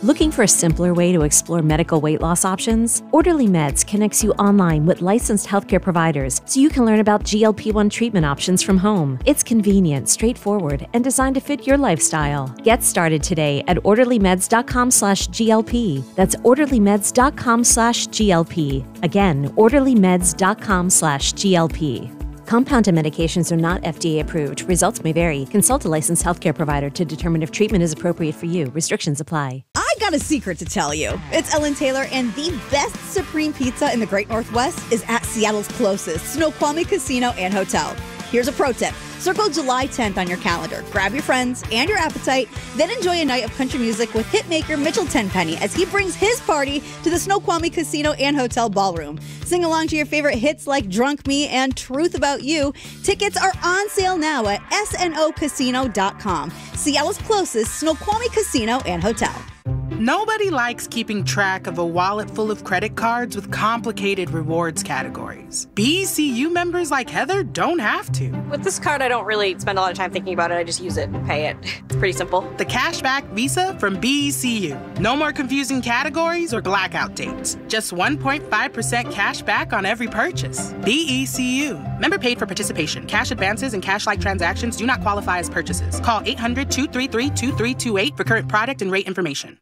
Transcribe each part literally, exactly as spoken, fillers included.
Looking for a simpler way to explore medical weight loss options? Orderly Meds connects you online with licensed healthcare providers so you can learn about G L P one treatment options from home. It's convenient, straightforward, and designed to fit your lifestyle. Get started today at orderlymeds.com slash GLP. That's orderlymeds.com slash GLP. Again, orderlymeds.com slash GLP. Compounded medications are not F D A approved. Results may vary. Consult a licensed healthcare provider to determine if treatment is appropriate for you. Restrictions apply. I got a secret to tell you. It's Ellen Taylor, and the best Supreme Pizza in the Great Northwest is at Seattle's closest Snoqualmie Casino and Hotel. Here's a pro tip. Circle July tenth on your calendar. Grab your friends and your appetite, then enjoy a night of country music with hitmaker Mitchell Tenpenny as he brings his party to the Snoqualmie Casino and Hotel Ballroom. Sing along to your favorite hits like Drunk Me and Truth About You. Tickets are on sale now at S N O casino dot com. Seattle's closest Snoqualmie Casino and Hotel. Nobody likes keeping track of a wallet full of credit cards with complicated rewards categories. B E C U members like Heather don't have to. With this card, I don't really spend a lot of time thinking about it. I just use it and pay it. It's pretty simple. The Cashback Visa from B E C U. No more confusing categories or blackout dates. Just one point five percent cash back on every purchase. B E C U. Member paid for participation. Cash advances and cash-like transactions do not qualify as purchases. Call eight hundred, two three three, two three two eight for current product and rate information.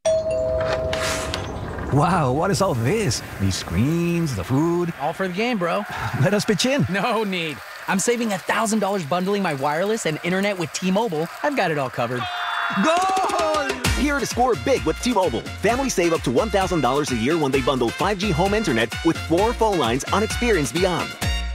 Wow, what is all this? These screens, the food. All for the game, bro. Let us pitch in. No need. I'm saving one thousand dollars bundling my wireless and internet with T-Mobile. I've got it all covered. Goal! Here to score big with T-Mobile. Families save up to one thousand dollars a year when they bundle five G home internet with four phone lines on Experience Beyond.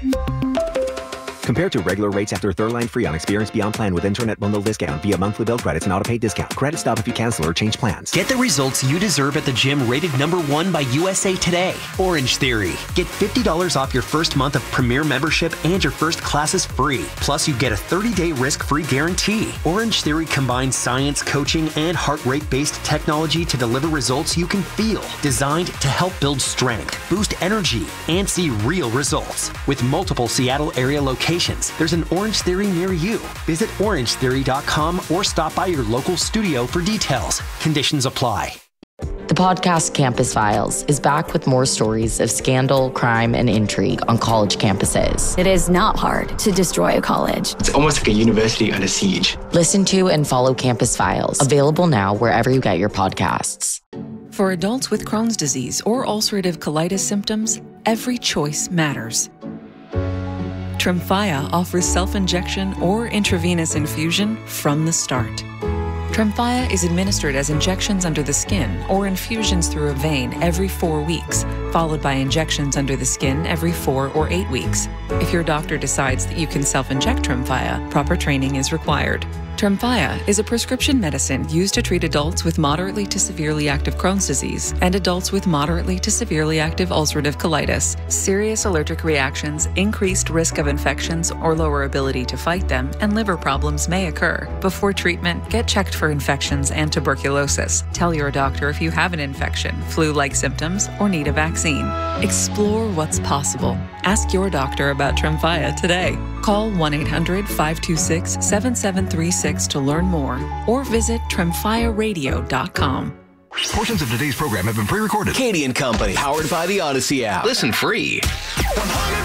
Compared to regular rates after third line free on Experience Beyond plan with internet bundle discount via monthly bill credits and auto-pay discount. Credit stop if you cancel or change plans. Get the results you deserve at the gym rated number one by U S A Today. Orange Theory. Get fifty dollars off your first month of Premier membership and your first class is free. Plus, you get a thirty-day risk-free guarantee. Orange Theory combines science, coaching, and heart rate-based technology to deliver results you can feel. Designed to help build strength, boost energy, and see real results. With multiple Seattle area locations, there's an Orange Theory near you. Visit orange theory dot com or stop by your local studio for details. Conditions apply. The podcast Campus Files is back with more stories of scandal, crime, and intrigue on college campuses. It is not hard to destroy a college. It's almost like a university under siege. Listen to and follow Campus Files, available now wherever you get your podcasts. For adults with Crohn's disease or ulcerative colitis symptoms, every choice matters. Tremfya offers self-injection or intravenous infusion from the start. Tremfya is administered as injections under the skin or infusions through a vein every four weeks, followed by injections under the skin every four or eight weeks. If your doctor decides that you can self-inject Tremfya, proper training is required. Tremfya is a prescription medicine used to treat adults with moderately to severely active Crohn's disease and adults with moderately to severely active ulcerative colitis. Serious allergic reactions, increased risk of infections or lower ability to fight them, and liver problems may occur. Before treatment, get checked for infections and tuberculosis. Tell your doctor if you have an infection, flu-like symptoms, or need a vaccine. Explore what's possible. Ask your doctor about Tremfya today. Call one eight hundred, five two six, seven seven three six to learn more or visit tremfya radio dot com. Portions of today's program have been pre-recorded. Katie and Company, powered by the Odyssey app. Listen free. one hundred